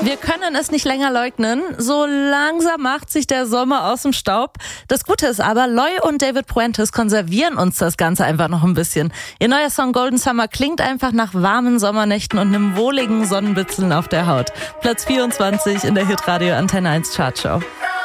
Wir können es nicht länger leugnen. So langsam macht sich der Sommer aus dem Staub. Das Gute ist aber, Loy und David Puentes konservieren uns das Ganze einfach noch ein bisschen. Ihr neuer Song Golden Summer klingt einfach nach warmen Sommernächten und einem wohligen Sonnenbitzeln auf der Haut. Platz 24 in der Hitradio Antenne 1 Chartshow.